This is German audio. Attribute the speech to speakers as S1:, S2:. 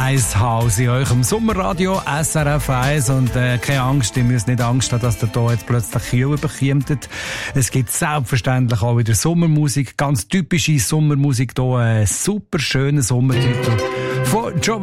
S1: Icehouse in eurem Sommerradio SRF 1 und keine Angst, ihr müsst nicht Angst haben, dass ihr hier jetzt plötzlich Kühe bekommt. Es gibt selbstverständlich auch wieder Sommermusik, ganz typische Sommermusik hier, super schöner Sommertitel von Giovanni